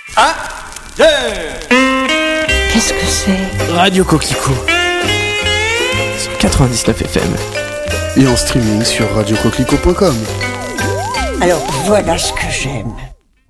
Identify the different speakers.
Speaker 1: Ah, yeah.
Speaker 2: Qu'est-ce que c'est ?
Speaker 3: Radio Coquelicot sur 99 FM
Speaker 4: et en streaming sur radiocoquelicot.com.
Speaker 2: Alors voilà ce que j'aime.